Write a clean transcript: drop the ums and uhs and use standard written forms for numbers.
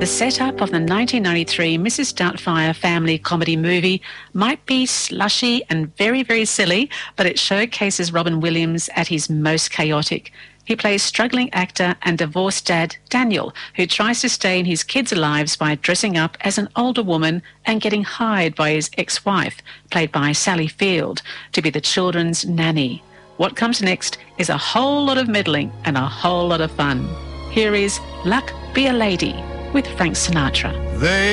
The setup of the 1993 Mrs. Doubtfire family comedy movie might be slushy and very, very silly, but it showcases Robin Williams at his most chaotic. He plays struggling actor and divorced dad Daniel, who tries to stay in his kids' lives by dressing up as an older woman and getting hired by his ex-wife, played by Sally Field, to be the children's nanny. What comes next is a whole lot of meddling and a whole lot of fun. Here is Luck Be a Lady with Frank Sinatra.